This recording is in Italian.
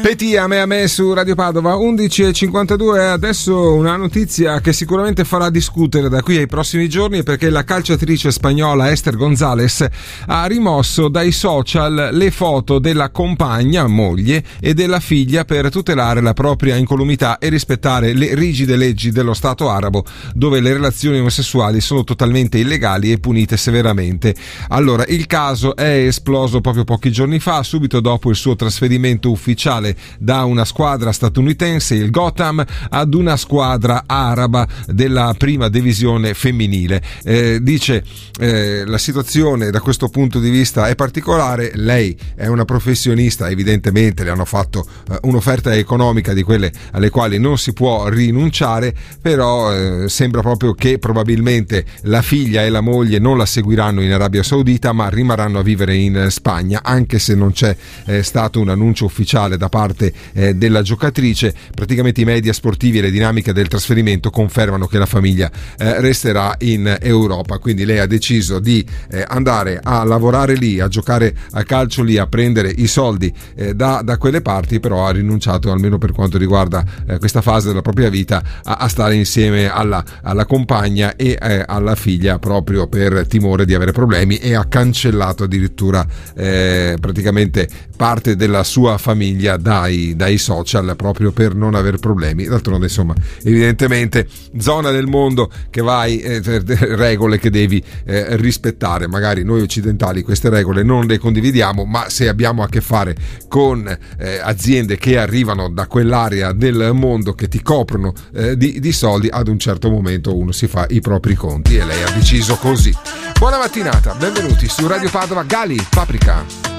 Petit a me su Radio Padova 11:52. Adesso una notizia che sicuramente farà discutere da qui ai prossimi giorni, perché la calciatrice spagnola Esther González ha rimosso dai social le foto della compagna, moglie, e della figlia per tutelare la propria incolumità e rispettare le rigide leggi dello Stato arabo, dove le relazioni omosessuali sono totalmente illegali e punite severamente. Allora, il caso è esploso proprio pochi giorni fa, subito dopo il suo trasferimento ufficiale da una squadra statunitense, il Gotham, ad una squadra araba della prima divisione femminile. Dice la situazione da questo punto di vista è particolare. Lei è una professionista, evidentemente le hanno fatto un'offerta economica di quelle alle quali non si può rinunciare, però sembra proprio che probabilmente la figlia e la moglie non la seguiranno in Arabia Saudita, ma rimarranno a vivere in Spagna, anche se non c'è stato un annuncio ufficiale da parte della giocatrice. Praticamente i media sportivi e le dinamiche del trasferimento confermano che la famiglia resterà in Europa, quindi lei ha deciso di andare a lavorare lì, a giocare a calcio lì, a prendere i soldi da quelle parti, però ha rinunciato, almeno per quanto riguarda questa fase della propria vita, a stare insieme alla compagna e alla figlia, proprio per timore di avere problemi, e ha cancellato addirittura praticamente parte della sua famiglia dai social, proprio per non aver problemi. D'altronde, insomma, evidentemente zona del mondo che vai, regole che devi rispettare. Magari noi occidentali queste regole non le condividiamo, ma se abbiamo a che fare con aziende che arrivano da quell'area del mondo, che ti coprono di soldi, ad un certo momento uno si fa i propri conti, e lei ha deciso così. Buona mattinata, benvenuti su Radio Padova. Gali, Paprika.